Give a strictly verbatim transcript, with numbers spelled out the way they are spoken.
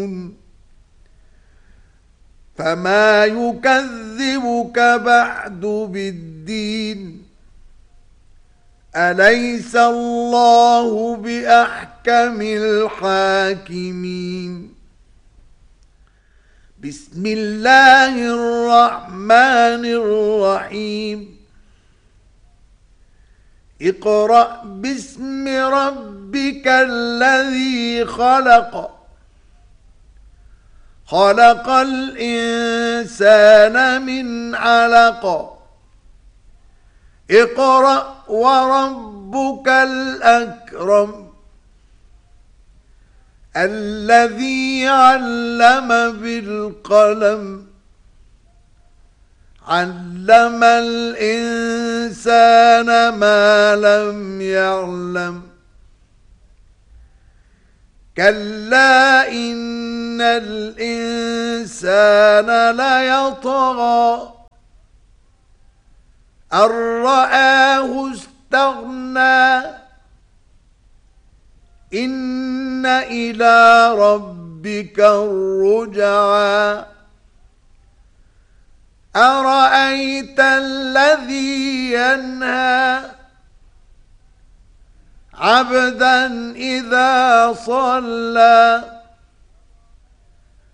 فما يكذبك بعد بالدين أليس الله بأحكم الحاكمين بسم الله الرحمن الرحيم اقرأ باسم ربك الذي خلق خلق الإنسان من علق اقرأ وربك الأكرم الذي علم بالقلم علم الإنسان ما لم يعلم كلا إن الإنسان ليطغى أن رآه استغنى إن إلى ربك الرجعى أرأيت الذي ينهى عبدا إذا صلى